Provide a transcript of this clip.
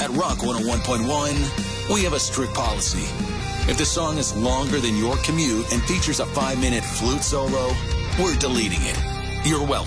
At Rock 101.1, we have a strict policy. If the song is longer than your commute and features a 5-minute flute solo, we're deleting it. You're welcome.